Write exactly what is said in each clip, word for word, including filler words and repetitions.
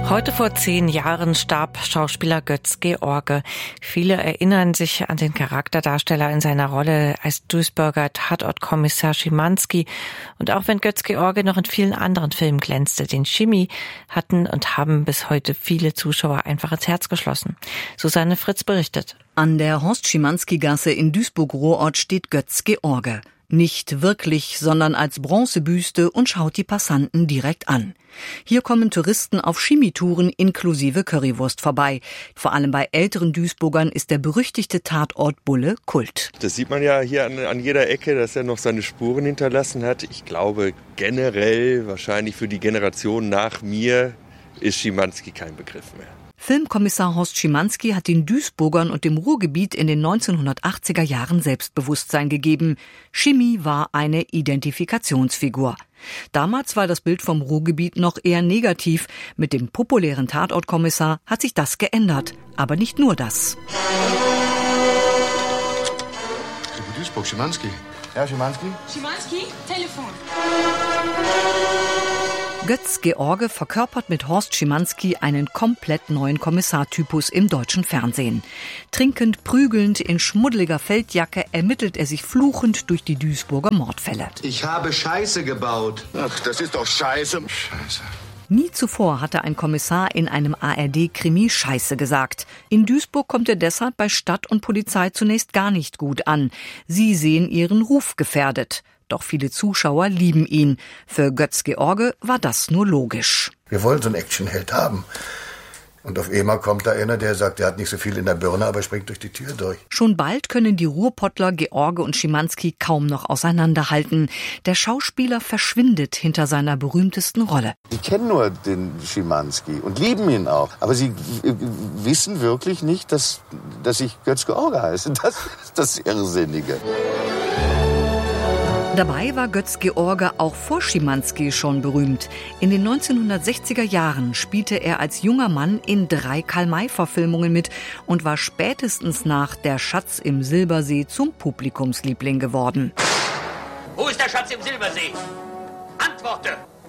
Heute vor zehn Jahren starb Schauspieler Götz George. Viele erinnern sich an den Charakterdarsteller in seiner Rolle als Duisburger Tatortkommissar Schimanski. Und auch wenn Götz George noch in vielen anderen Filmen glänzte, den Schimi hatten und haben bis heute viele Zuschauer einfach ins Herz geschlossen. Susanne Fritz berichtet. An der Horst-Schimanski-Gasse in Duisburg-Rohrort steht Götz George. Nicht wirklich, sondern als Bronzebüste und schaut die Passanten direkt an. Hier kommen Touristen auf Chemietouren inklusive Currywurst vorbei. Vor allem bei älteren Duisburgern ist der berüchtigte Tatort Bulle Kult. Das sieht man ja hier an, an jeder Ecke, dass er noch seine Spuren hinterlassen hat. Ich glaube generell, wahrscheinlich für die Generation nach mir, ist Schimanski kein Begriff mehr. Filmkommissar Horst Schimanski hat den Duisburgern und dem Ruhrgebiet in den neunzehnhundertachtziger Jahren Selbstbewusstsein gegeben. Schimi war eine Identifikationsfigur. Damals war das Bild vom Ruhrgebiet noch eher negativ. Mit dem populären Tatortkommissar hat sich das geändert. Aber nicht nur das. Duisburg, Schimanski. Ja, Schimanski? Schimanski, Telefon. Götz George verkörpert mit Horst Schimanski einen komplett neuen Kommissartypus im deutschen Fernsehen. Trinkend, prügelnd, in schmuddeliger Feldjacke ermittelt er sich fluchend durch die Duisburger Mordfälle. Ich habe Scheiße gebaut. Ach, das ist doch Scheiße. Scheiße. Nie zuvor hatte ein Kommissar in einem A R D-Krimi Scheiße gesagt. In Duisburg kommt er deshalb bei Stadt und Polizei zunächst gar nicht gut an. Sie sehen ihren Ruf gefährdet. Doch viele Zuschauer lieben ihn. Für Götz George war das nur logisch. Wir wollen so einen Actionheld haben. Und auf einmal kommt da einer, der sagt, er hat nicht so viel in der Birne, aber springt durch die Tür durch. Schon bald können die Ruhrpottler George und Schimanski kaum noch auseinanderhalten. Der Schauspieler verschwindet hinter seiner berühmtesten Rolle. Die kennen nur den Schimanski und lieben ihn auch. Aber sie wissen wirklich nicht, dass, dass ich Götz George heiße. Das ist das Irrsinnige. Dabei war Götz George auch vor Schimanski schon berühmt. In den neunzehnhundertsechziger Jahren spielte er als junger Mann in drei Karl-May-Verfilmungen mit und war spätestens nach Der Schatz im Silbersee zum Publikumsliebling geworden. Wo ist der Schatz im Silbersee? Antworte!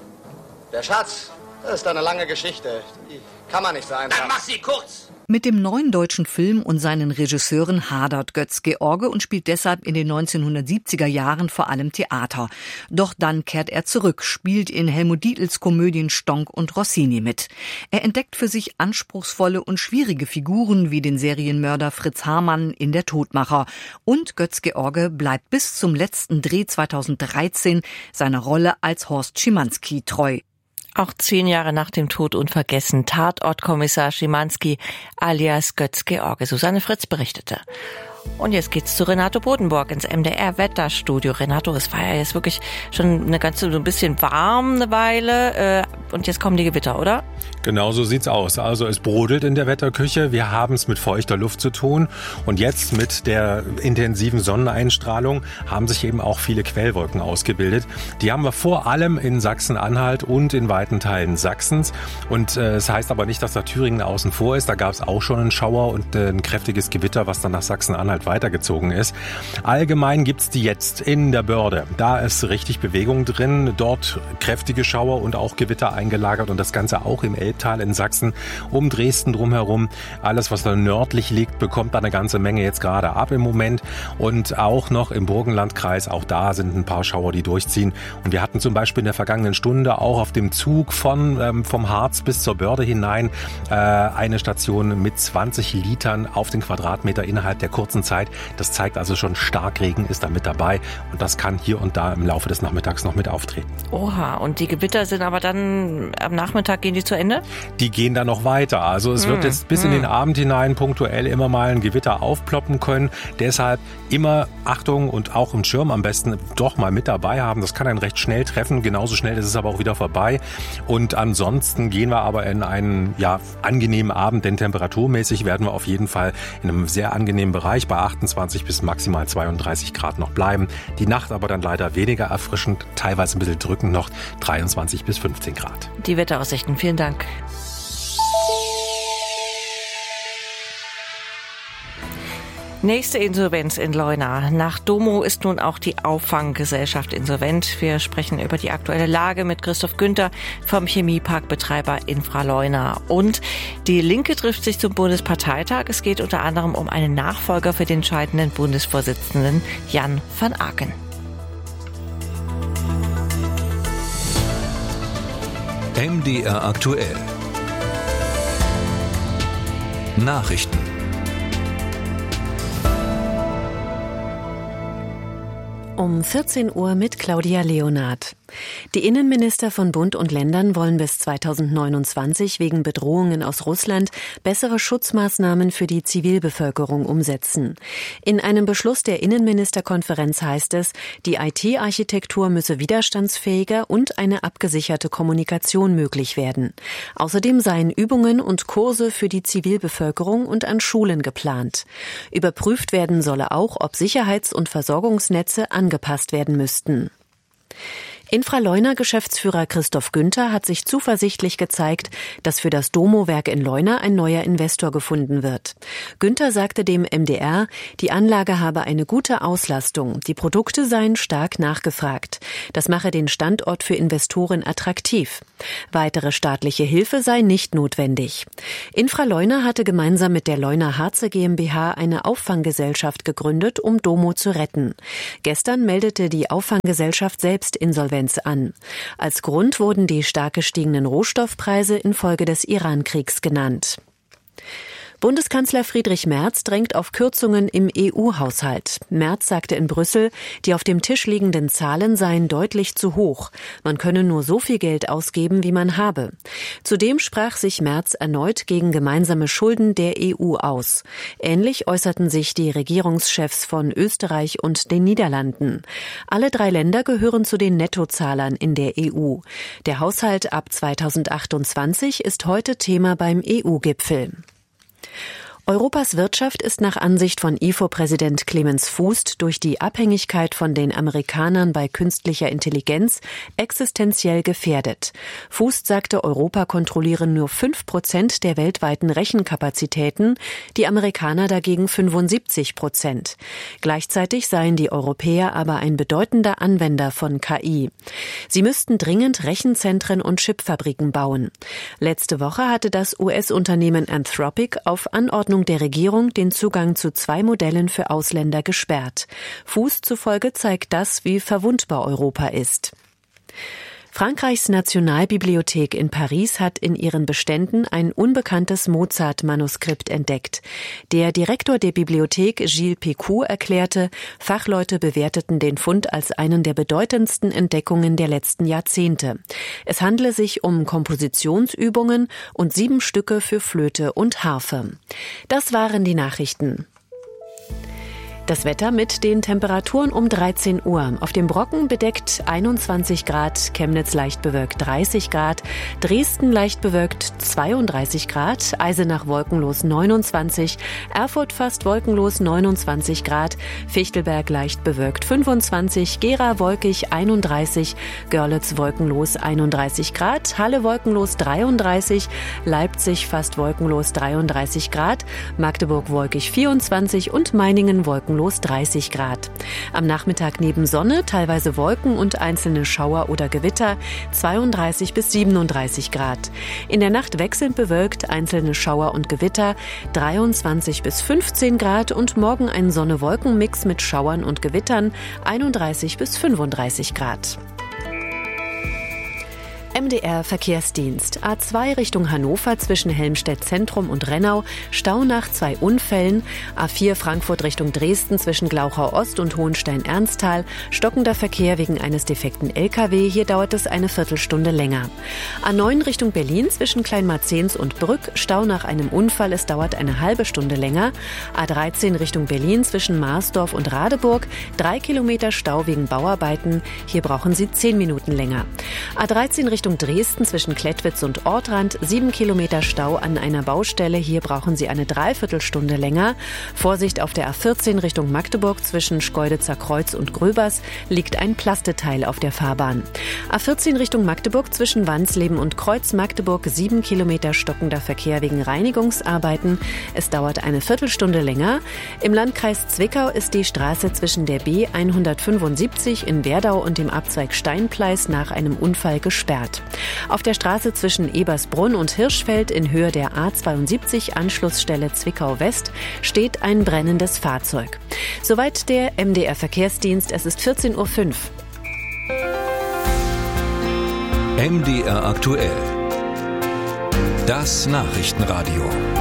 Der Schatz, das ist eine lange Geschichte. Die kann man nicht so einfach. Dann mach sie kurz! Mit dem neuen deutschen Film und seinen Regisseuren hadert Götz George und spielt deshalb in den neunzehnhundertsiebziger Jahren vor allem Theater. Doch dann kehrt er zurück, spielt in Helmut Dietls Komödien Stonk und Rossini mit. Er entdeckt für sich anspruchsvolle und schwierige Figuren wie den Serienmörder Fritz Hamann in Der Todmacher. Und Götz George bleibt bis zum letzten Dreh zweitausenddreizehn seiner Rolle als Horst Schimanski treu. Auch zehn Jahre nach dem Tod unvergessen, Tatortkommissar Schimanski alias Götz George. Susanne Fritz berichtete. Und jetzt geht's zu Renato Bodenborg ins M D R-Wetterstudio. Renato, es war ja jetzt wirklich schon eine ganze, so ein bisschen warm eine Weile. Äh, und jetzt kommen die Gewitter, oder? Genau so sieht's aus. Also es brodelt in der Wetterküche. Wir haben es mit feuchter Luft zu tun. Und jetzt mit der intensiven Sonneneinstrahlung haben sich eben auch viele Quellwolken ausgebildet. Die haben wir vor allem in Sachsen-Anhalt und in weiten Teilen Sachsens. Und äh, es heißt aber nicht, dass da Thüringen außen vor ist. Da gab es auch schon einen Schauer und äh, ein kräftiges Gewitter, was dann nach Sachsen-Anhalt weitergezogen ist. Allgemein gibt's die jetzt in der Börde. Da ist richtig Bewegung drin. Dort kräftige Schauer und auch Gewitter eingelagert und das Ganze auch im Elbtal in Sachsen, um Dresden drumherum. Alles, was da nördlich liegt, bekommt da eine ganze Menge jetzt gerade ab im Moment. Und auch noch im Burgenlandkreis, auch da sind ein paar Schauer, die durchziehen. Und wir hatten zum Beispiel in der vergangenen Stunde auch auf dem Zug von ähm, vom Harz bis zur Börde hinein äh, eine Station mit zwanzig Litern auf den Quadratmeter innerhalb der kurzen Zeit. Das zeigt also schon, Starkregen ist da mit dabei und das kann hier und da im Laufe des Nachmittags noch mit auftreten. Oha, und die Gewitter sind aber dann am Nachmittag, gehen die zu Ende? Die gehen dann noch weiter. Also es hm. wird jetzt bis hm. in den Abend hinein punktuell immer mal ein Gewitter aufploppen können. Deshalb immer Achtung und auch im Schirm am besten doch mal mit dabei haben. Das kann einen recht schnell treffen. Genauso schnell ist es aber auch wieder vorbei. Und ansonsten gehen wir aber in einen ja, angenehmen Abend, denn temperaturmäßig werden wir auf jeden Fall in einem sehr angenehmen Bereich bei achtundzwanzig bis maximal zweiunddreißig Grad noch bleiben. Die Nacht aber dann leider weniger erfrischend, teilweise ein bisschen drückend noch, dreiundzwanzig bis fünfzehn Grad. Die Wetteraussichten, vielen Dank. Nächste Insolvenz in Leuna. Nach Domo ist nun auch die Auffanggesellschaft insolvent. Wir sprechen über die aktuelle Lage mit Christoph Günther vom Chemieparkbetreiber Infraleuna. Und die Linke trifft sich zum Bundesparteitag. Es geht unter anderem um einen Nachfolger für den scheidenden Bundesvorsitzenden Jan van Aken. M D R aktuell. Nachrichten. Um vierzehn Uhr mit Claudia Leonard. Die Innenminister von Bund und Ländern wollen bis zweitausendneunundzwanzig wegen Bedrohungen aus Russland bessere Schutzmaßnahmen für die Zivilbevölkerung umsetzen. In einem Beschluss der Innenministerkonferenz heißt es, die I T-Architektur müsse widerstandsfähiger und eine abgesicherte Kommunikation möglich werden. Außerdem seien Übungen und Kurse für die Zivilbevölkerung und an Schulen geplant. Überprüft werden solle auch, ob Sicherheits- und Versorgungsnetze angepasst werden müssten. Infraleuna-Geschäftsführer Christoph Günther hat sich zuversichtlich gezeigt, dass für das Domo-Werk in Leuna ein neuer Investor gefunden wird. Günther sagte dem M D R, die Anlage habe eine gute Auslastung, die Produkte seien stark nachgefragt. Das mache den Standort für Investoren attraktiv. Weitere staatliche Hilfe sei nicht notwendig. Infraleuna hatte gemeinsam mit der Leuna Harze GmbH eine Auffanggesellschaft gegründet, um Domo zu retten. Gestern meldete die Auffanggesellschaft selbst Insolvenz an. Als Grund wurden die stark gestiegenen Rohstoffpreise infolge des Iran-Kriegs genannt. Bundeskanzler Friedrich Merz drängt auf Kürzungen im E U-Haushalt. Merz sagte in Brüssel, die auf dem Tisch liegenden Zahlen seien deutlich zu hoch. Man könne nur so viel Geld ausgeben, wie man habe. Zudem sprach sich Merz erneut gegen gemeinsame Schulden der E U aus. Ähnlich äußerten sich die Regierungschefs von Österreich und den Niederlanden. Alle drei Länder gehören zu den Nettozahlern in der E U. Der Haushalt ab zweitausendachtundzwanzig ist heute Thema beim E U-Gipfel. Europas Wirtschaft ist nach Ansicht von I F O-Präsident Clemens Fußt durch die Abhängigkeit von den Amerikanern bei künstlicher Intelligenz existenziell gefährdet. Fußt sagte, Europa kontrolliere nur fünf Prozent der weltweiten Rechenkapazitäten, die Amerikaner dagegen fünfundsiebzig Prozent. Gleichzeitig seien die Europäer aber ein bedeutender Anwender von K I. Sie müssten dringend Rechenzentren und Chipfabriken bauen. Letzte Woche hatte das U S-Unternehmen Anthropic auf Anordnung der Regierung den Zugang zu zwei Modellen für Ausländer gesperrt. Fußt zufolge zeigt das, wie verwundbar Europa ist. Frankreichs Nationalbibliothek in Paris hat in ihren Beständen ein unbekanntes Mozart-Manuskript entdeckt. Der Direktor der Bibliothek, Gilles Pécou, erklärte, Fachleute bewerteten den Fund als einen der bedeutendsten Entdeckungen der letzten Jahrzehnte. Es handle sich um Kompositionsübungen und sieben Stücke für Flöte und Harfe. Das waren die Nachrichten. Das Wetter mit den Temperaturen um dreizehn Uhr. Auf dem Brocken bedeckt einundzwanzig Grad, Chemnitz leicht bewölkt dreißig Grad, Dresden leicht bewölkt zweiunddreißig Grad, Eisenach wolkenlos neunundzwanzig, Erfurt fast wolkenlos neunundzwanzig Grad, Fichtelberg leicht bewölkt fünfundzwanzig, Gera wolkig einunddreißig, Görlitz wolkenlos einunddreißig Grad, Halle wolkenlos dreiunddreißig, Leipzig fast wolkenlos dreiunddreißig Grad, Magdeburg wolkig vierundzwanzig und Meiningen wolkenlos dreißig Grad. Am Nachmittag neben Sonne, teilweise Wolken und einzelne Schauer oder Gewitter, zweiunddreißig bis siebenunddreißig Grad. In der Nacht wechselnd bewölkt, einzelne Schauer und Gewitter, dreiundzwanzig bis fünfzehn Grad und morgen ein Sonne-Wolken-Mix mit Schauern und Gewittern, einunddreißig bis fünfunddreißig Grad. M D R Verkehrsdienst. A zwei Richtung Hannover zwischen Helmstedt Zentrum und Rennau. Stau nach zwei Unfällen. A vier Frankfurt Richtung Dresden zwischen Glauchau Ost und Hohenstein-Ernsthal. Stockender Verkehr wegen eines defekten L K W. Hier dauert es eine Viertelstunde länger. A neun Richtung Berlin zwischen Kleinmarzens und Brück. Stau nach einem Unfall. Es dauert eine halbe Stunde länger. A dreizehn Richtung Berlin zwischen Marsdorf und Radeburg. Drei Kilometer Stau wegen Bauarbeiten. Hier brauchen Sie zehn Minuten länger. A dreizehn Richtung Richtung Dresden zwischen Klettwitz und Ortrand. Sieben Kilometer Stau an einer Baustelle. Hier brauchen Sie eine Dreiviertelstunde länger. Vorsicht auf der A vierzehn Richtung Magdeburg zwischen Schkeuditzer Kreuz und Gröbers liegt ein Plasteteil auf der Fahrbahn. A vierzehn Richtung Magdeburg zwischen Wansleben und Kreuz Magdeburg. Sieben Kilometer stockender Verkehr wegen Reinigungsarbeiten. Es dauert eine Viertelstunde länger. Im Landkreis Zwickau ist die Straße zwischen der B hundertfünfundsiebzig in Werdau und dem Abzweig Steinpleis nach einem Unfall gesperrt. Auf der Straße zwischen Ebersbrunn und Hirschfeld in Höhe der A zweiundsiebzig Anschlussstelle Zwickau West steht ein brennendes Fahrzeug. Soweit der M D R Verkehrsdienst. Es ist vierzehn Uhr fünf. M D R aktuell. Das Nachrichtenradio.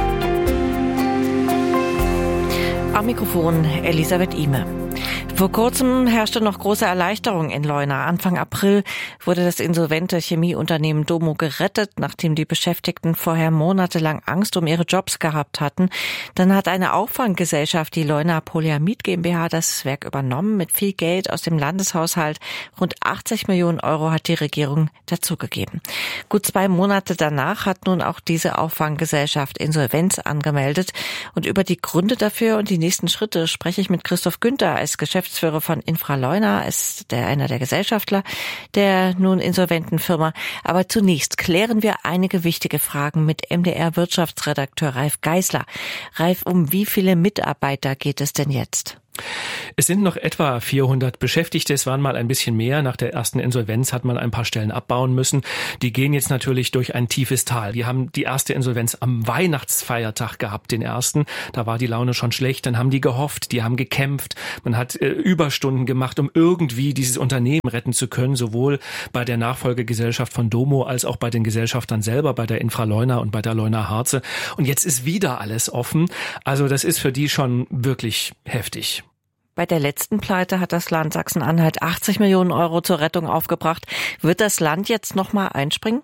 Am Mikrofon Elisabeth Ihme. Vor kurzem herrschte noch große Erleichterung in Leuna. Anfang April wurde das insolvente Chemieunternehmen Domo gerettet, nachdem die Beschäftigten vorher monatelang Angst um ihre Jobs gehabt hatten. Dann hat eine Auffanggesellschaft, die Leuna Polyamid GmbH, das Werk übernommen mit viel Geld aus dem Landeshaushalt. Rund achtzig Millionen Euro hat die Regierung dazugegeben. Gut zwei Monate danach hat nun auch diese Auffanggesellschaft Insolvenz angemeldet. Und über die Gründe dafür und die nächsten Schritte spreche ich mit Christoph Günther als Geschäftsführer von Infraleuna, ist der einer der Gesellschaftler der nun insolventen Firma. Aber zunächst klären wir einige wichtige Fragen mit M D R-Wirtschaftsredakteur Ralf Geißler. Ralf, um wie viele Mitarbeiter geht es denn jetzt? Es sind noch etwa vierhundert Beschäftigte. Es waren mal ein bisschen mehr. Nach der ersten Insolvenz hat man ein paar Stellen abbauen müssen. Die gehen jetzt natürlich durch ein tiefes Tal. Die haben die erste Insolvenz am Weihnachtsfeiertag gehabt, den ersten. Da war die Laune schon schlecht. Dann haben die gehofft, die haben gekämpft. Man hat äh, Überstunden gemacht, um irgendwie dieses Unternehmen retten zu können, sowohl bei der Nachfolgegesellschaft von Domo als auch bei den Gesellschaftern selber, bei der Infraleuna und bei der Leuna Harze. Und jetzt ist wieder alles offen. Also das ist für die schon wirklich heftig. Bei der letzten Pleite hat das Land Sachsen-Anhalt achtzig Millionen Euro zur Rettung aufgebracht. Wird das Land jetzt nochmal einspringen?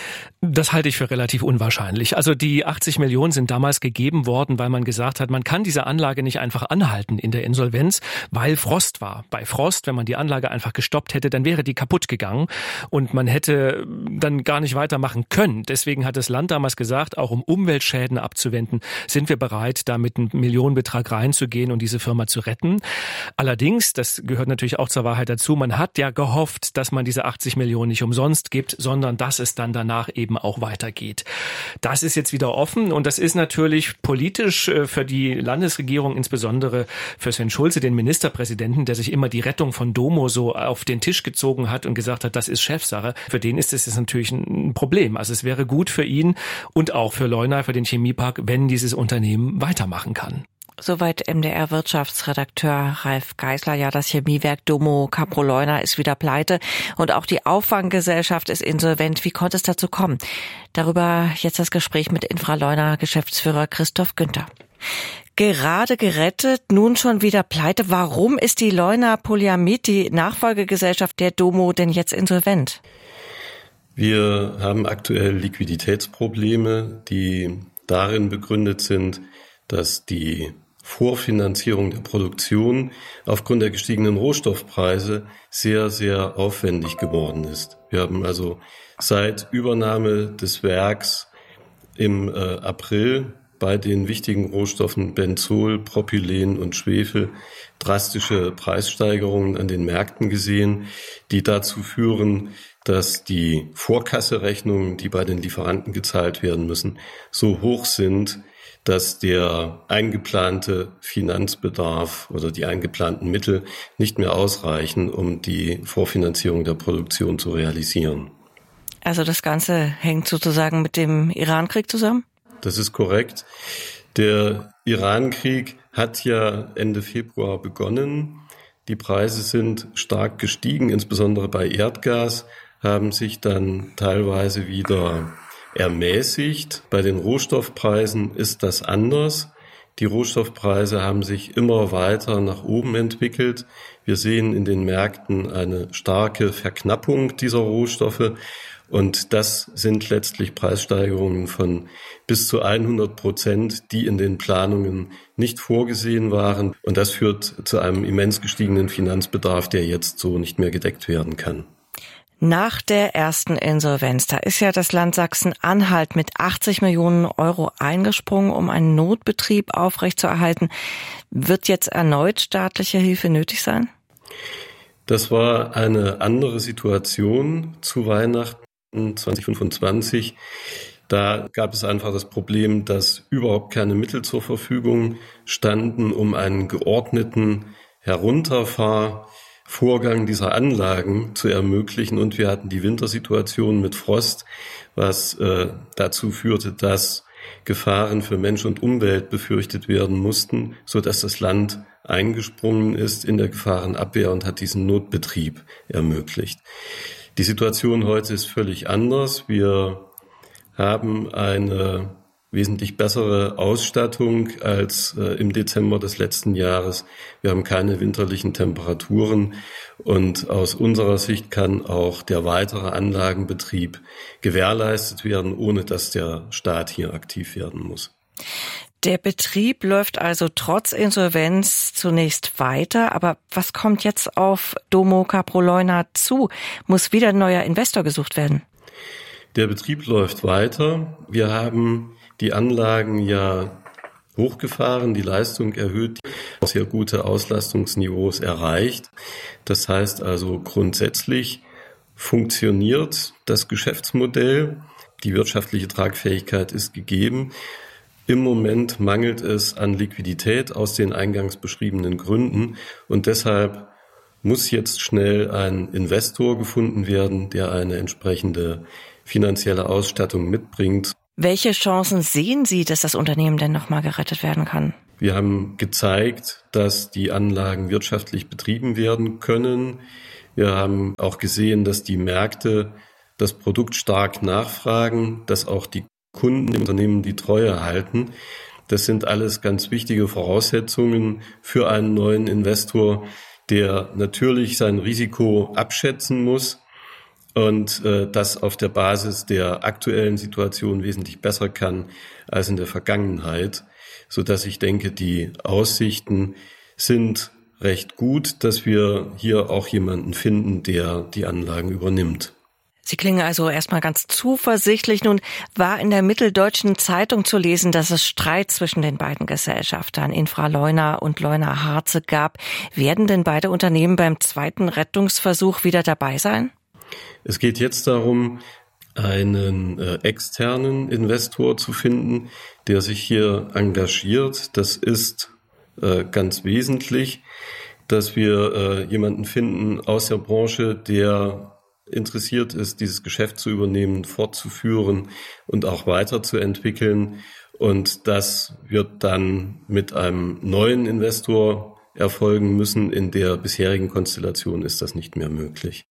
Das halte ich für relativ unwahrscheinlich. Also die achtzig Millionen sind damals gegeben worden, weil man gesagt hat, man kann diese Anlage nicht einfach anhalten in der Insolvenz, weil Frost war. Bei Frost, wenn man die Anlage einfach gestoppt hätte, dann wäre die kaputt gegangen und man hätte dann gar nicht weitermachen können. Deswegen hat das Land damals gesagt, auch um Umweltschäden abzuwenden, sind wir bereit, da mit einem Millionenbetrag reinzugehen und diese Firma zu retten. Allerdings, das gehört natürlich auch zur Wahrheit dazu, man hat ja gehofft, dass man diese achtzig Millionen nicht umsonst gibt, sondern dass es dann danach eben auch weitergeht. Das ist jetzt wieder offen und das ist natürlich politisch für die Landesregierung, insbesondere für Sven Schulze, den Ministerpräsidenten, der sich immer die Rettung von Domo so auf den Tisch gezogen hat und gesagt hat, das ist Chefsache. Für den ist es jetzt natürlich ein Problem. Also es wäre gut für ihn und auch für Leuna, für den Chemiepark, wenn dieses Unternehmen weitermachen kann. Soweit M D R-Wirtschaftsredakteur Ralf Geißler. Ja, das Chemiewerk Domo Caproleuner ist wieder pleite und auch die Auffanggesellschaft ist insolvent. Wie konnte es dazu kommen? Darüber jetzt das Gespräch mit Infraleuna-Geschäftsführer Christoph Günther. Gerade gerettet, nun schon wieder pleite. Warum ist die Leuna Polyamid, die Nachfolgegesellschaft der Domo, denn jetzt insolvent? Wir haben aktuell Liquiditätsprobleme, die darin begründet sind, dass die Vorfinanzierung der Produktion aufgrund der gestiegenen Rohstoffpreise sehr, sehr aufwendig geworden ist. Wir haben also seit Übernahme des Werks im äh, April bei den wichtigen Rohstoffen Benzol, Propylen und Schwefel drastische Preissteigerungen an den Märkten gesehen, die dazu führen, dass die Vorkasserechnungen, die bei den Lieferanten gezahlt werden müssen, so hoch sind, dass der eingeplante Finanzbedarf oder die eingeplanten Mittel nicht mehr ausreichen, um die Vorfinanzierung der Produktion zu realisieren. Also das Ganze hängt sozusagen mit dem Irankrieg zusammen? Das ist korrekt. Der Irankrieg hat ja Ende Februar begonnen. Die Preise sind stark gestiegen, insbesondere bei Erdgas, haben sich dann teilweise wieder ermäßigt. Bei den Rohstoffpreisen ist das anders. Die Rohstoffpreise haben sich immer weiter nach oben entwickelt. Wir sehen in den Märkten eine starke Verknappung dieser Rohstoffe. Und das sind letztlich Preissteigerungen von bis zu hundert Prozent, die in den Planungen nicht vorgesehen waren. Und das führt zu einem immens gestiegenen Finanzbedarf, der jetzt so nicht mehr gedeckt werden kann. Nach der ersten Insolvenz, da ist ja das Land Sachsen-Anhalt mit achtzig Millionen Euro eingesprungen, um einen Notbetrieb aufrechtzuerhalten. Wird jetzt erneut staatliche Hilfe nötig sein? Das war eine andere Situation zu Weihnachten zwanzig fünfundzwanzig. Da gab es einfach das Problem, dass überhaupt keine Mittel zur Verfügung standen, um einen geordneten Herunterfahr Vorgang dieser Anlagen zu ermöglichen, und wir hatten die Wintersituation mit Frost, was äh, dazu führte, dass Gefahren für Mensch und Umwelt befürchtet werden mussten, so dass das Land eingesprungen ist in der Gefahrenabwehr und hat diesen Notbetrieb ermöglicht. Die Situation heute ist völlig anders. Wir haben eine wesentlich bessere Ausstattung als äh, im Dezember des letzten Jahres. Wir haben keine winterlichen Temperaturen und aus unserer Sicht kann auch der weitere Anlagenbetrieb gewährleistet werden, ohne dass der Staat hier aktiv werden muss. Der Betrieb läuft also trotz Insolvenz zunächst weiter. Aber was kommt jetzt auf Domo Kaprol-Leuna zu? Muss wieder ein neuer Investor gesucht werden? Der Betrieb läuft weiter. Wir haben die Anlagen ja hochgefahren, die Leistung erhöht, sehr gute Auslastungsniveaus erreicht. Das heißt also, grundsätzlich funktioniert das Geschäftsmodell. Die wirtschaftliche Tragfähigkeit ist gegeben. Im Moment mangelt es an Liquidität aus den eingangs beschriebenen Gründen, und deshalb muss jetzt schnell ein Investor gefunden werden, der eine entsprechende finanzielle Ausstattung mitbringt. Welche Chancen sehen Sie, dass das Unternehmen denn nochmal gerettet werden kann? Wir haben gezeigt, dass die Anlagen wirtschaftlich betrieben werden können. Wir haben auch gesehen, dass die Märkte das Produkt stark nachfragen, dass auch die Kunden dem Unternehmen die Treue halten. Das sind alles ganz wichtige Voraussetzungen für einen neuen Investor, der natürlich sein Risiko abschätzen muss und äh, das auf der Basis der aktuellen Situation wesentlich besser kann als in der Vergangenheit, so dass ich denke, die Aussichten sind recht gut, dass wir hier auch jemanden finden, der die Anlagen übernimmt. Sie klingen also erstmal ganz zuversichtlich. Nun war in der Mitteldeutschen Zeitung zu lesen, dass es Streit zwischen den beiden Gesellschaftern Infra-Leuna und Leuna-Harze gab. Werden denn beide Unternehmen beim zweiten Rettungsversuch wieder dabei sein? Es geht jetzt darum, einen äh, externen Investor zu finden, der sich hier engagiert. Das ist äh, ganz wesentlich, dass wir äh, jemanden finden aus der Branche, der interessiert ist, dieses Geschäft zu übernehmen, fortzuführen und auch weiterzuentwickeln. Und das wird dann mit einem neuen Investor erfolgen müssen. In der bisherigen Konstellation ist das nicht mehr möglich.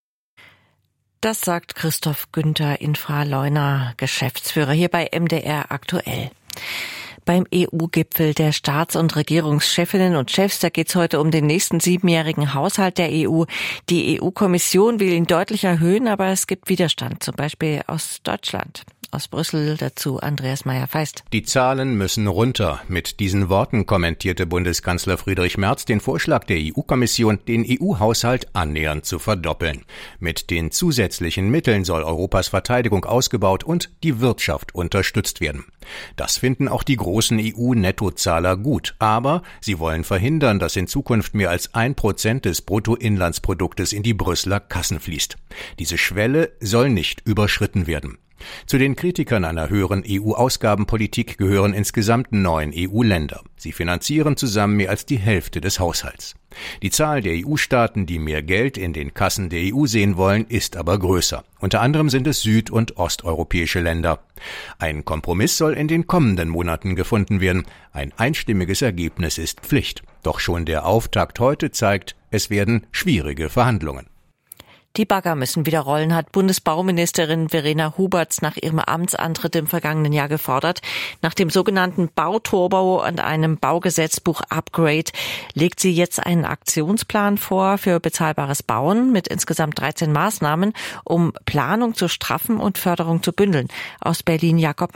Das sagt Christoph Günther, Infra-Leuna Geschäftsführer, hier bei M D R aktuell. Beim E U-Gipfel der Staats- und Regierungschefinnen und Chefs, da geht es heute um den nächsten siebenjährigen Haushalt der E U. Die E U-Kommission will ihn deutlich erhöhen, aber es gibt Widerstand, zum Beispiel aus Deutschland. Aus Brüssel dazu Andreas Meyer-Feist. Die Zahlen müssen runter. Mit diesen Worten kommentierte Bundeskanzler Friedrich Merz den Vorschlag der E U-Kommission, den E U-Haushalt annähernd zu verdoppeln. Mit den zusätzlichen Mitteln soll Europas Verteidigung ausgebaut und die Wirtschaft unterstützt werden. Das finden auch die großen E U-Nettozahler gut. Aber sie wollen verhindern, dass in Zukunft mehr als ein Prozent des Bruttoinlandsproduktes in die Brüsseler Kassen fließt. Diese Schwelle soll nicht überschritten werden. Zu den Kritikern einer höheren E U-Ausgabenpolitik gehören insgesamt neun E U-Länder. Sie finanzieren zusammen mehr als die Hälfte des Haushalts. Die Zahl der E U-Staaten, die mehr Geld in den Kassen der E U sehen wollen, ist aber größer. Unter anderem sind es süd- und osteuropäische Länder. Ein Kompromiss soll in den kommenden Monaten gefunden werden. Ein einstimmiges Ergebnis ist Pflicht. Doch schon der Auftakt heute zeigt, es werden schwierige Verhandlungen. Die Bagger müssen wieder rollen, hat Bundesbauministerin Verena Huberts nach ihrem Amtsantritt im vergangenen Jahr gefordert. Nach dem sogenannten Bauturbo und einem Baugesetzbuch Upgrade legt sie jetzt einen Aktionsplan vor für bezahlbares Bauen mit insgesamt dreizehn Maßnahmen, um Planung zu straffen und Förderung zu bündeln. Aus Berlin Jakob Meyer.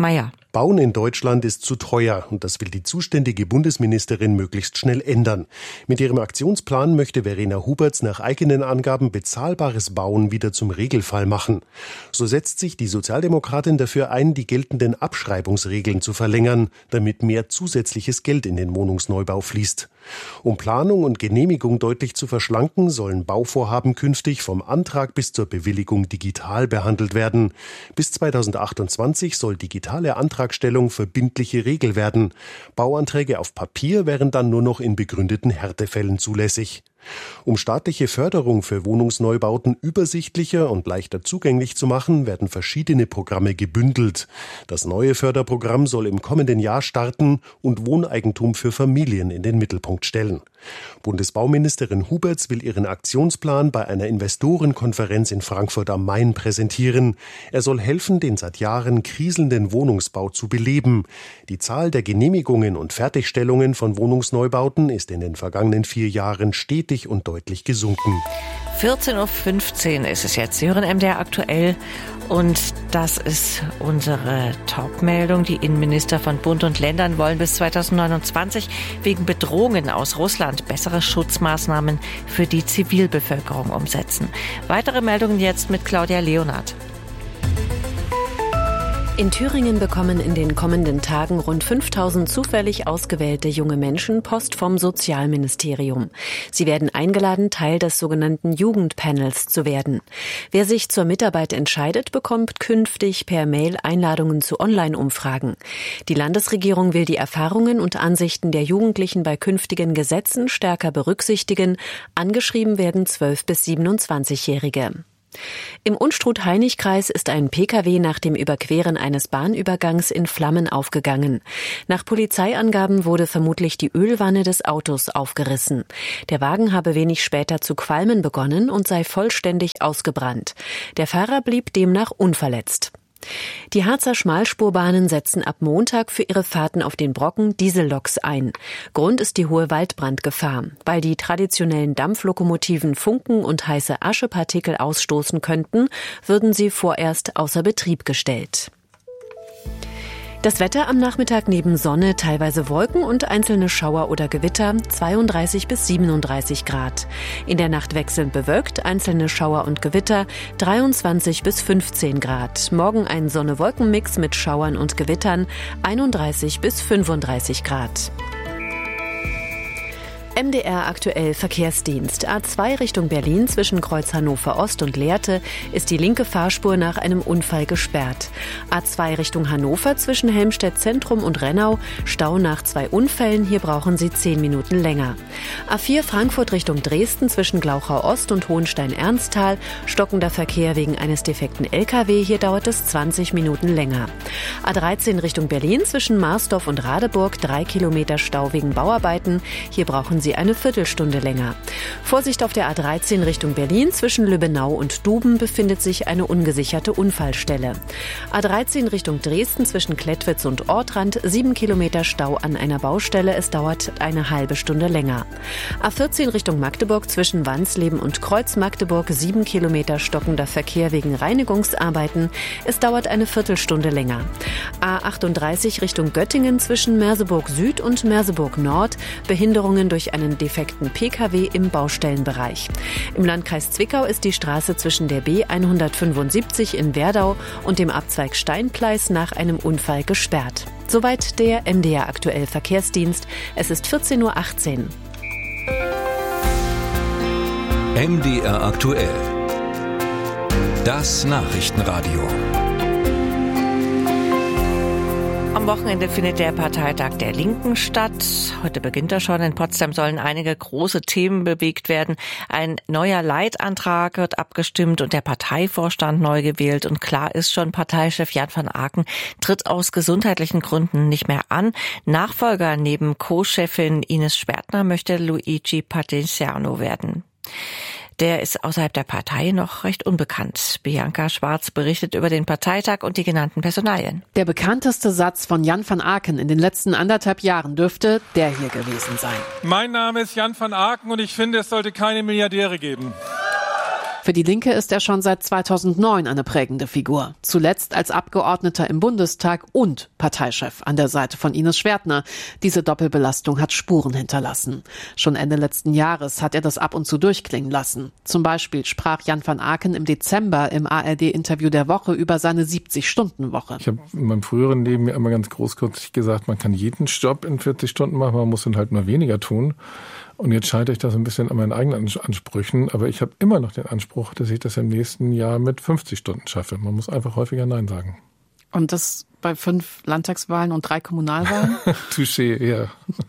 Bauen in Deutschland ist zu teuer und das will die zuständige Bundesministerin möglichst schnell ändern. Mit ihrem Aktionsplan möchte Verena Huberts nach eigenen Angaben bezahlbares Bauen wieder zum Regelfall machen. So setzt sich die Sozialdemokratin dafür ein, die geltenden Abschreibungsregeln zu verlängern, damit mehr zusätzliches Geld in den Wohnungsneubau fließt. Um Planung und Genehmigung deutlich zu verschlanken, sollen Bauvorhaben künftig vom Antrag bis zur Bewilligung digital behandelt werden. Bis zweitausendachtundzwanzig soll digitale Antragstellung verbindliche Regel werden. Bauanträge auf Papier wären dann nur noch in begründeten Härtefällen zulässig. Um staatliche Förderung für Wohnungsneubauten übersichtlicher und leichter zugänglich zu machen, werden verschiedene Programme gebündelt. Das neue Förderprogramm soll im kommenden Jahr starten und Wohneigentum für Familien in den Mittelpunkt stellen. Bundesbauministerin Huberts will ihren Aktionsplan bei einer Investorenkonferenz in Frankfurt am Main präsentieren. Er soll helfen, den seit Jahren kriselnden Wohnungsbau zu beleben. Die Zahl der Genehmigungen und Fertigstellungen von Wohnungsneubauten ist in den vergangenen vier Jahren stetig und deutlich gesunken. vierzehn Uhr fünfzehn ist es jetzt. Sie hören M D R aktuell und das ist unsere Top-Meldung. Die Innenminister von Bund und Ländern wollen bis zweitausendneunundzwanzig wegen Bedrohungen aus Russland bessere Schutzmaßnahmen für die Zivilbevölkerung umsetzen. Weitere Meldungen jetzt mit Claudia Leonhardt. In Thüringen bekommen in den kommenden Tagen rund fünftausend zufällig ausgewählte junge Menschen Post vom Sozialministerium. Sie werden eingeladen, Teil des sogenannten Jugendpanels zu werden. Wer sich zur Mitarbeit entscheidet, bekommt künftig per Mail Einladungen zu Online-Umfragen. Die Landesregierung will die Erfahrungen und Ansichten der Jugendlichen bei künftigen Gesetzen stärker berücksichtigen. Angeschrieben werden zwölf- bis siebenundzwanzigjährige. Im Unstrut-Hainich-Kreis ist ein Pkw nach dem Überqueren eines Bahnübergangs in Flammen aufgegangen. Nach Polizeiangaben wurde vermutlich die Ölwanne des Autos aufgerissen. Der Wagen habe wenig später zu qualmen begonnen und sei vollständig ausgebrannt. Der Fahrer blieb demnach unverletzt. Die Harzer Schmalspurbahnen setzen ab Montag für ihre Fahrten auf den Brocken Dieselloks ein. Grund ist die hohe Waldbrandgefahr. Weil die traditionellen Dampflokomotiven Funken und heiße Aschepartikel ausstoßen könnten, würden sie vorerst außer Betrieb gestellt. Das Wetter am Nachmittag neben Sonne, teilweise Wolken und einzelne Schauer oder Gewitter, zweiunddreißig bis siebenunddreißig Grad. In der Nacht wechselnd bewölkt, einzelne Schauer und Gewitter, dreiundzwanzig bis fünfzehn Grad. Morgen ein Sonne-Wolken-Mix mit Schauern und Gewittern, einunddreißig bis fünfunddreißig Grad. M D R aktuell Verkehrsdienst. A zwei Richtung Berlin zwischen Kreuz Hannover Ost und Lehrte ist die linke Fahrspur nach einem Unfall gesperrt. A zwei Richtung Hannover zwischen Helmstedt Zentrum und Rennau, Stau nach zwei Unfällen, hier brauchen Sie zehn Minuten länger. A vier Frankfurt Richtung Dresden zwischen Glauchau Ost und Hohenstein-Ernsthal, stockender Verkehr wegen eines defekten L K W, hier dauert es zwanzig Minuten länger. A dreizehn Richtung Berlin zwischen Marsdorf und Radeburg, drei Kilometer Stau wegen Bauarbeiten, hier brauchen Sie eine Viertelstunde länger. Vorsicht auf der A dreizehn Richtung Berlin zwischen Lübbenau und Duben befindet sich eine ungesicherte Unfallstelle. A dreizehn Richtung Dresden zwischen Klettwitz und Ortrand, sieben Kilometer Stau an einer Baustelle, es dauert eine halbe Stunde länger. A vierzehn Richtung Magdeburg zwischen Wansleben und Kreuz Magdeburg, sieben Kilometer stockender Verkehr wegen Reinigungsarbeiten, es dauert eine Viertelstunde länger. A achtunddreißig Richtung Göttingen zwischen Merseburg Süd und Merseburg Nord, Behinderungen durch einen defekten Pkw im Baustellenbereich. Im Landkreis Zwickau ist die Straße zwischen der B hundertfünfundsiebzig in Werdau und dem Abzweig Steinkleis nach einem Unfall gesperrt. Soweit der M D R aktuell Verkehrsdienst. Es ist vierzehn Uhr achtzehn. M D R aktuell. Das Nachrichtenradio. Am Wochenende findet der Parteitag der Linken statt. Heute beginnt er schon. In Potsdam sollen einige große Themen bewegt werden. Ein neuer Leitantrag wird abgestimmt und der Parteivorstand neu gewählt. Und klar ist schon, Parteichef Jan van Aken tritt aus gesundheitlichen Gründen nicht mehr an. Nachfolger neben Co-Chefin Ines Schwertner möchte Luigi Patriziano werden. Der ist außerhalb der Partei noch recht unbekannt. Bianca Schwarz berichtet über den Parteitag und die genannten Personalien. Der bekannteste Satz von Jan van Aken in den letzten anderthalb Jahren dürfte der hier gewesen sein. Mein Name ist Jan van Aken und ich finde, es sollte keine Milliardäre geben. Für die Linke ist er schon seit zweitausendneun eine prägende Figur. Zuletzt als Abgeordneter im Bundestag und Parteichef an der Seite von Ines Schwertner. Diese Doppelbelastung hat Spuren hinterlassen. Schon Ende letzten Jahres hat er das ab und zu durchklingen lassen. Zum Beispiel sprach Jan van Aken im Dezember im A R D-Interview der Woche über seine siebzig-Stunden-Woche. Ich habe in meinem früheren Leben mir immer ganz großkotzig gesagt, man kann jeden Job in vierzig Stunden machen, man muss dann halt nur weniger tun. Und jetzt scheitere ich das ein bisschen an meinen eigenen Ansprüchen, aber ich habe immer noch den Anspruch, dass ich das im nächsten Jahr mit fünfzig Stunden schaffe. Man muss einfach häufiger Nein sagen. Und das bei fünf Landtagswahlen und drei Kommunalwahlen? Touché, ja.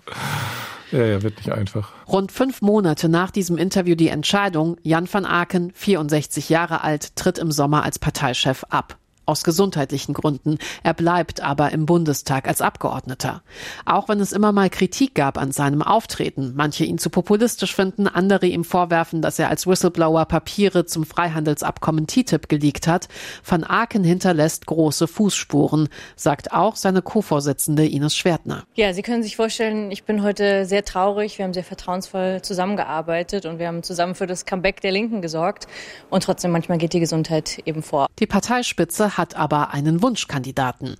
Ja, ja, wird nicht einfach. Rund fünf Monate nach diesem Interview die Entscheidung, Jan van Aken, vierundsechzig Jahre alt, tritt im Sommer als Parteichef ab. Aus gesundheitlichen Gründen. Er bleibt aber im Bundestag als Abgeordneter. Auch wenn es immer mal Kritik gab an seinem Auftreten, manche ihn zu populistisch finden, andere ihm vorwerfen, dass er als Whistleblower Papiere zum Freihandelsabkommen T T I P geleakt hat, Van Aken hinterlässt große Fußspuren, sagt auch seine Co-Vorsitzende Ines Schwertner. Ja, Sie können sich vorstellen, ich bin heute sehr traurig. Wir haben sehr vertrauensvoll zusammengearbeitet und wir haben zusammen für das Comeback der Linken gesorgt. Und trotzdem, manchmal geht die Gesundheit eben vor. Die Parteispitze hat aber einen Wunschkandidaten.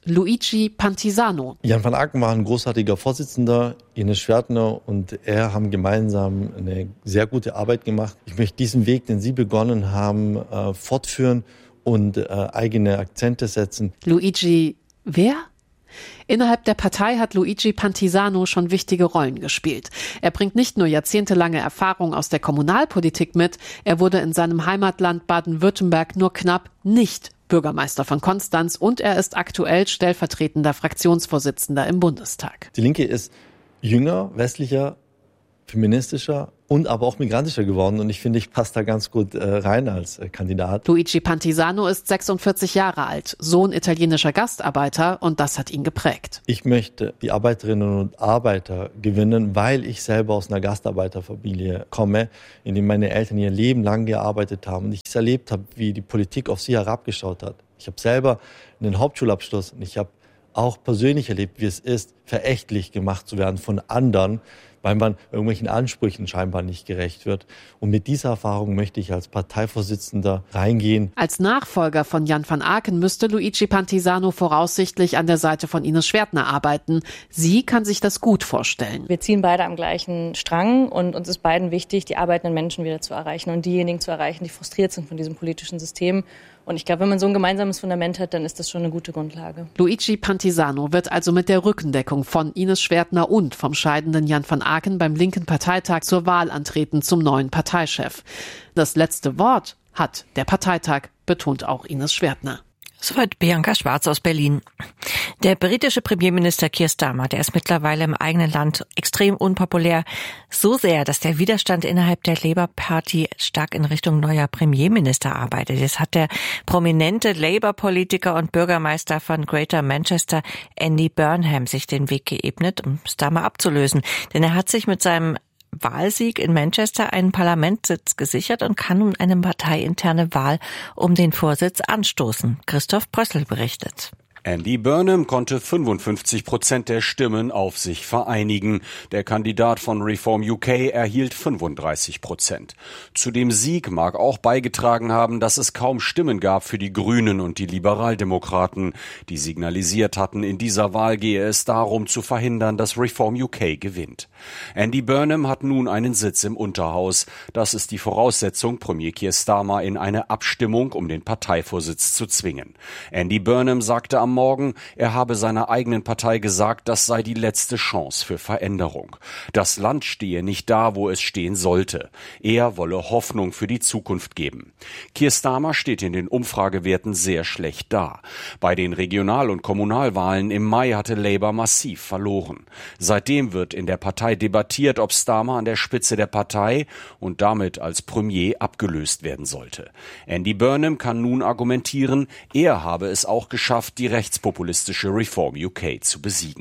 Luigi Pantisano. Jan van Aken war ein großartiger Vorsitzender, Ines Schwertner und er haben gemeinsam eine sehr gute Arbeit gemacht. Ich möchte diesen Weg, den Sie begonnen haben, äh, fortführen und äh, eigene Akzente setzen. Luigi, wer? Innerhalb der Partei hat Luigi Pantisano schon wichtige Rollen gespielt. Er bringt nicht nur jahrzehntelange Erfahrung aus der Kommunalpolitik mit, er wurde in seinem Heimatland Baden-Württemberg nur knapp nicht Bürgermeister von Konstanz und er ist aktuell stellvertretender Fraktionsvorsitzender im Bundestag. Die Linke ist jünger, westlicher, feministischer und aber auch migrantischer geworden und ich finde, ich passe da ganz gut äh, rein als äh, Kandidat. Luigi Pantisano ist sechsundvierzig Jahre alt, Sohn italienischer Gastarbeiter und das hat ihn geprägt. Ich möchte die Arbeiterinnen und Arbeiter gewinnen, weil ich selber aus einer Gastarbeiterfamilie komme, in der meine Eltern ihr Leben lang gearbeitet haben und ich erlebt habe, wie die Politik auf sie herabgeschaut hat. Ich habe selber einen Hauptschulabschluss und ich habe auch persönlich erlebt, wie es ist, verächtlich gemacht zu werden von anderen, weil man irgendwelchen Ansprüchen scheinbar nicht gerecht wird. Und mit dieser Erfahrung möchte ich als Parteivorsitzender reingehen. Als Nachfolger von Jan van Aken müsste Luigi Pantisano voraussichtlich an der Seite von Ines Schwertner arbeiten. Sie kann sich das gut vorstellen. Wir ziehen beide am gleichen Strang und uns ist beiden wichtig, die arbeitenden Menschen wieder zu erreichen und diejenigen zu erreichen, die frustriert sind von diesem politischen System. Und ich glaube, wenn man so ein gemeinsames Fundament hat, dann ist das schon eine gute Grundlage. Luigi Pantisano wird also mit der Rückendeckung von Ines Schwertner und vom scheidenden Jan van Aken beim linken Parteitag zur Wahl antreten zum neuen Parteichef. Das letzte Wort hat der Parteitag, betont auch Ines Schwertner. Soweit Bianca Schwarz aus Berlin. Der britische Premierminister Keir Starmer, der ist mittlerweile im eigenen Land extrem unpopulär. So sehr, dass der Widerstand innerhalb der Labour Party stark in Richtung neuer Premierminister arbeitet. Jetzt hat der prominente Labour-Politiker und Bürgermeister von Greater Manchester, Andy Burnham, sich den Weg geebnet, um Starmer abzulösen. Denn er hat sich mit seinem Wahlsieg in Manchester einen Parlamentssitz gesichert und kann nun eine parteiinterne Wahl um den Vorsitz anstoßen. Christoph Brössel berichtet. Andy Burnham konnte fünfundfünfzig Prozent der Stimmen auf sich vereinigen. Der Kandidat von Reform U K erhielt fünfunddreißig Prozent. Zu dem Sieg mag auch beigetragen haben, dass es kaum Stimmen gab für die Grünen und die Liberaldemokraten, die signalisiert hatten, in dieser Wahl gehe es darum zu verhindern, dass Reform U K gewinnt. Andy Burnham hat nun einen Sitz im Unterhaus. Das ist die Voraussetzung, Premier Keir Starmer in eine Abstimmung um den Parteivorsitz zu zwingen. Andy Burnham sagte am Morgen, er habe seiner eigenen Partei gesagt, das sei die letzte Chance für Veränderung. Das Land stehe nicht da, wo es stehen sollte. Er wolle Hoffnung für die Zukunft geben. Keir Starmer steht in den Umfragewerten sehr schlecht da. Bei den Regional- und Kommunalwahlen im Mai hatte Labour massiv verloren. Seitdem wird in der Partei debattiert, ob Starmer an der Spitze der Partei und damit als Premier abgelöst werden sollte. Andy Burnham kann nun argumentieren, er habe es auch geschafft, die rechtspopulistische Reform U K zu besiegen.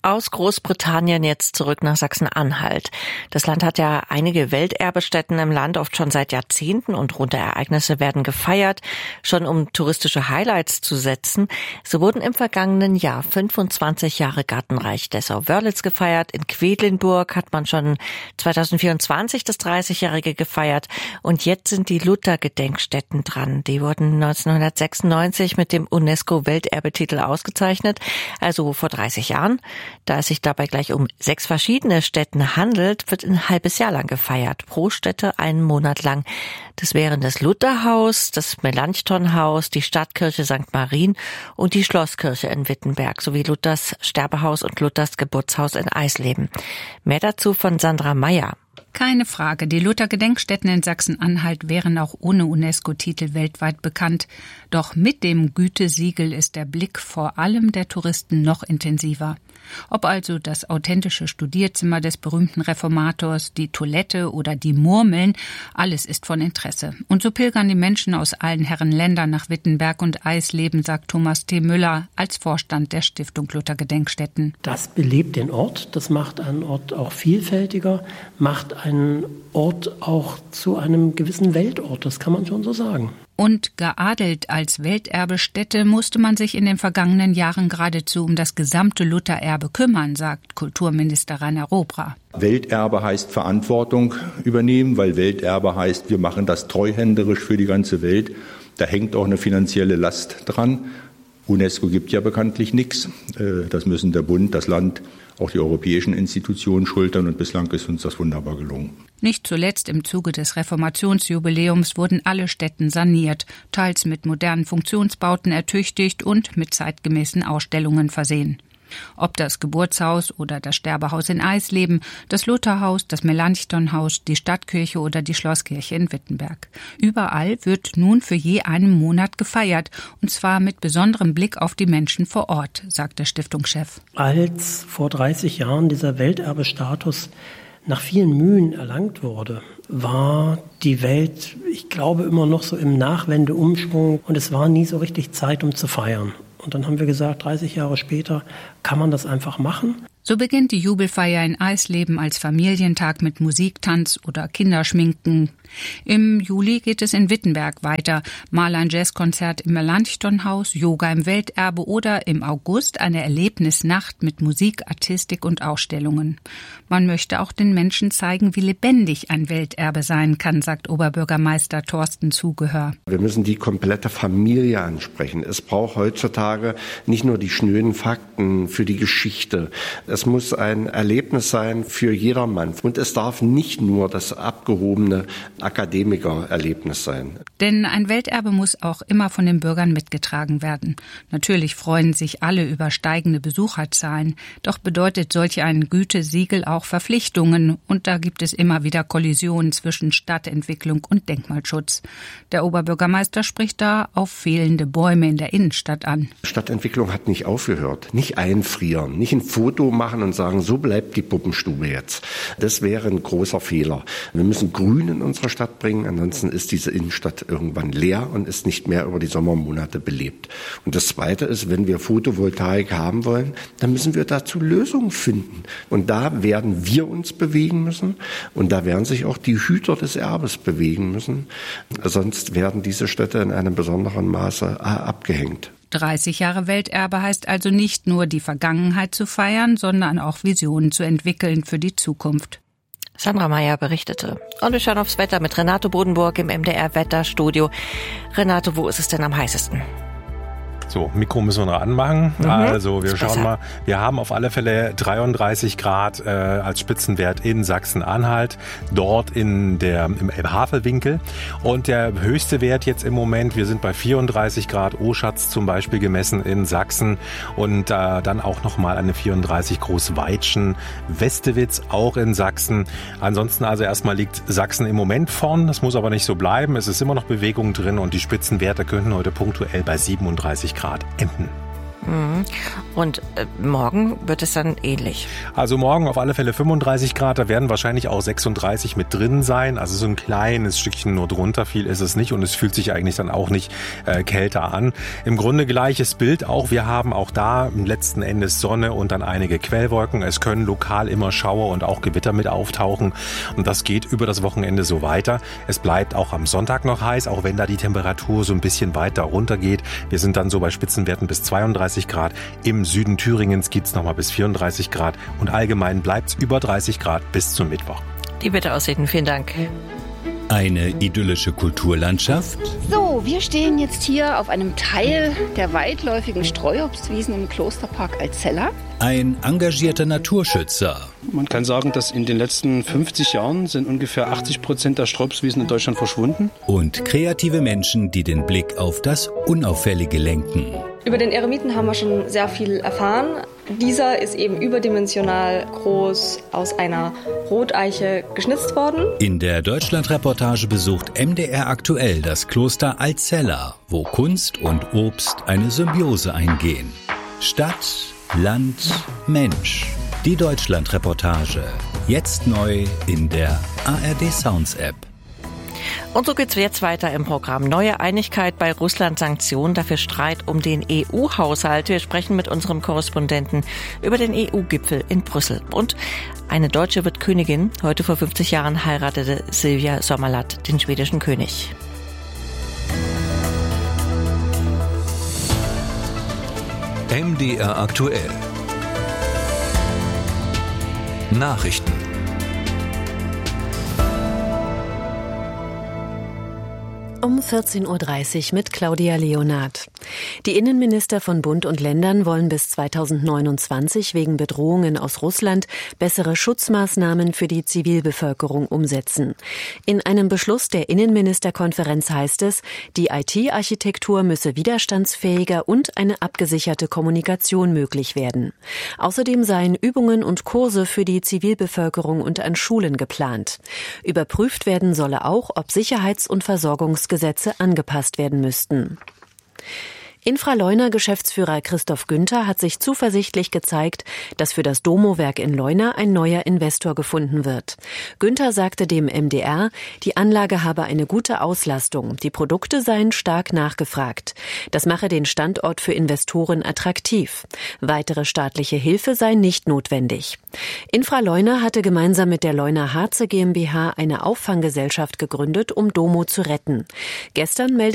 Aus Großbritannien jetzt zurück nach Sachsen-Anhalt. Das Land hat ja einige Welterbestätten im Land, oft schon seit Jahrzehnten, und runde Ereignisse werden gefeiert, schon um touristische Highlights zu setzen. So wurden im vergangenen Jahr fünfundzwanzig Jahre Gartenreich Dessau-Wörlitz gefeiert. In Quedlinburg hat man schon zweitausendvierundzwanzig das dreißigjährige gefeiert. Und jetzt sind die Luther-Gedenkstätten dran. Die wurden neunzehnhundertsechsundneunzig mit dem UNESCO-Welterbetitel ausgezeichnet, also vor dreißig Jahren. Da es sich dabei gleich um sechs verschiedene Stätten handelt, wird ein halbes Jahr lang gefeiert. Pro Stätte einen Monat lang. Das wären das Lutherhaus, das Melanchthonhaus, die Stadtkirche Sankt Marien und die Schlosskirche in Wittenberg sowie Luthers Sterbehaus und Luthers Geburtshaus in Eisleben. Mehr dazu von Sandra Meyer. Keine Frage, die Luther-Gedenkstätten in Sachsen-Anhalt wären auch ohne UNESCO-Titel weltweit bekannt. Doch mit dem Gütesiegel ist der Blick vor allem der Touristen noch intensiver. Ob also das authentische Studierzimmer des berühmten Reformators, die Toilette oder die Murmeln, alles ist von Interesse. Und so pilgern die Menschen aus allen Herren Ländern nach Wittenberg und Eisleben, sagt Thomas T. Müller als Vorstand der Stiftung Luther-Gedenkstätten. Das belebt den Ort, das macht einen Ort auch vielfältiger, macht einen Ort auch zu einem gewissen Weltort, das kann man schon so sagen. Und geadelt als Welterbestätte musste man sich in den vergangenen Jahren geradezu um das gesamte Luthererbe kümmern, sagt Kulturminister Rainer Robra. Welterbe heißt Verantwortung übernehmen, weil Welterbe heißt, wir machen das treuhänderisch für die ganze Welt. Da hängt auch eine finanzielle Last dran. UNESCO gibt ja bekanntlich nichts. Das müssen der Bund, das Land, auch die europäischen Institutionen schultern, und bislang ist uns das wunderbar gelungen. Nicht zuletzt im Zuge des Reformationsjubiläums wurden alle Stätten saniert, teils mit modernen Funktionsbauten ertüchtigt und mit zeitgemäßen Ausstellungen versehen. Ob das Geburtshaus oder das Sterbehaus in Eisleben, das Lutherhaus, das Melanchthonhaus, die Stadtkirche oder die Schlosskirche in Wittenberg. Überall wird nun für je einen Monat gefeiert, und zwar mit besonderem Blick auf die Menschen vor Ort, sagt der Stiftungschef. Als vor dreißig Jahren dieser Welterbestatus nach vielen Mühen erlangt wurde, war die Welt, ich glaube, immer noch so im Nachwendeumschwung, und es war nie so richtig Zeit, um zu feiern. Und dann haben wir gesagt, dreißig Jahre später kann man das einfach machen. So beginnt die Jubelfeier in Eisleben als Familientag mit Musik, Tanz oder Kinderschminken. Im Juli geht es in Wittenberg weiter. Mal ein Jazzkonzert im Melanchthonhaus, Yoga im Welterbe oder im August eine Erlebnisnacht mit Musik, Artistik und Ausstellungen. Man möchte auch den Menschen zeigen, wie lebendig ein Welterbe sein kann, sagt Oberbürgermeister Thorsten Zugehör. Wir müssen die komplette Familie ansprechen. Es braucht heutzutage nicht nur die schnöden Fakten für die Geschichte. Es muss ein Erlebnis sein für jedermann. Und es darf nicht nur das abgehobene Akademikererlebnis sein. Denn ein Welterbe muss auch immer von den Bürgern mitgetragen werden. Natürlich freuen sich alle über steigende Besucherzahlen. Doch bedeutet solch ein Gütesiegel auch Verpflichtungen. Und da gibt es immer wieder Kollisionen zwischen Stadtentwicklung und Denkmalschutz. Der Oberbürgermeister spricht da auf fehlende Bäume in der Innenstadt an. Stadtentwicklung hat nicht aufgehört. Nicht einfrieren, nicht ein Foto machen und sagen, so bleibt die Puppenstube jetzt. Das wäre ein großer Fehler. Wir müssen Grün in unsere Stadt bringen, ansonsten ist diese Innenstadt irgendwann leer und ist nicht mehr über die Sommermonate belebt. Und das Zweite ist, wenn wir Photovoltaik haben wollen, dann müssen wir dazu Lösungen finden. Und da werden wir uns bewegen müssen und da werden sich auch die Hüter des Erbes bewegen müssen. Sonst werden diese Städte in einem besonderen Maße abgehängt. dreißig Jahre Welterbe heißt also nicht nur die Vergangenheit zu feiern, sondern auch Visionen zu entwickeln für die Zukunft. Sandra Meyer berichtete. Und wir schauen aufs Wetter mit Renato Bodenburg im M D R-Wetterstudio. Renato, wo ist es denn am heißesten? So, Mikro müssen wir noch anmachen. Mhm. Also wir Ist schauen besser. mal, wir haben auf alle Fälle dreiunddreißig Grad äh, als Spitzenwert in Sachsen-Anhalt, dort in der, im Elbe-Havel-Winkel. Und der höchste Wert jetzt im Moment, wir sind bei vierunddreißig Grad, Oschatz zum Beispiel gemessen in Sachsen. Und äh, dann auch nochmal eine vierunddreißig Großweitschen, Westewitz auch in Sachsen. Ansonsten also erstmal liegt Sachsen im Moment vorn, das muss aber nicht so bleiben. Es ist immer noch Bewegung drin und die Spitzenwerte könnten heute punktuell bei siebenunddreißig Grad enden. Und äh, morgen wird es dann ähnlich. Also morgen auf alle Fälle fünfunddreißig Grad, da werden wahrscheinlich auch sechsunddreißig mit drin sein. Also so ein kleines Stückchen nur drunter, viel ist es nicht und es fühlt sich eigentlich dann auch nicht äh, kälter an. Im Grunde gleiches Bild auch. Wir haben auch da letzten Endes Sonne und dann einige Quellwolken. Es können lokal immer Schauer und auch Gewitter mit auftauchen und das geht über das Wochenende so weiter. Es bleibt auch am Sonntag noch heiß, auch wenn da die Temperatur so ein bisschen weiter runter geht. Wir sind dann so bei Spitzenwerten bis zweiunddreißig Grad. Im Süden Thüringens gibt es nochmal bis vierunddreißig Grad und allgemein bleibt es über dreißig Grad bis zum Mittwoch. Die Wetteraussichten, vielen Dank. Eine idyllische Kulturlandschaft? So, wir stehen jetzt hier auf einem Teil der weitläufigen Streuobstwiesen im Klosterpark Alzella. Ein engagierter Naturschützer. Man kann sagen, dass in den letzten fünfzig Jahren sind ungefähr achtzig Prozent der Streuobstwiesen in Deutschland verschwunden. Und kreative Menschen, die den Blick auf das Unauffällige lenken. Über den Eremiten haben wir schon sehr viel erfahren. Dieser ist eben überdimensional groß aus einer Roteiche geschnitzt worden. In der Deutschlandreportage besucht M D R aktuell das Kloster Alzella, wo Kunst und Obst eine Symbiose eingehen. Stadt, Land, Mensch. Die Deutschlandreportage. Jetzt neu in der A R D Sounds App. Und so geht's jetzt weiter im Programm. Neue Einigkeit bei Russland-Sanktionen, dafür Streit um den E U-Haushalt. Wir sprechen mit unserem Korrespondenten über den E U-Gipfel in Brüssel. Und eine Deutsche wird Königin. Heute vor fünfzig Jahren heiratete Silvia Sommerlath den schwedischen König. M D R aktuell. Nachrichten. Um vierzehn Uhr dreißig mit Claudia Leonard. Die Innenminister von Bund und Ländern wollen bis zweitausendneunundzwanzig wegen Bedrohungen aus Russland bessere Schutzmaßnahmen für die Zivilbevölkerung umsetzen. In einem Beschluss der Innenministerkonferenz heißt es, die I T-Architektur müsse widerstandsfähiger und eine abgesicherte Kommunikation möglich werden. Außerdem seien Übungen und Kurse für die Zivilbevölkerung und an Schulen geplant. Überprüft werden solle auch, ob Sicherheits- und Versorgungsgesetze angepasst werden müssten. Infraleuna-Geschäftsführer Christoph Günther hat sich zuversichtlich gezeigt, dass für das Domo-Werk in Leuna ein neuer Investor gefunden wird. Günther sagte dem M D R, die Anlage habe eine gute Auslastung, die Produkte seien stark nachgefragt. Das mache den Standort für Investoren attraktiv. Weitere staatliche Hilfe sei nicht notwendig. Infraleuna hatte gemeinsam mit der Leuna Harze GmbH eine Auffanggesellschaft gegründet, um Domo zu retten. Gestern meldete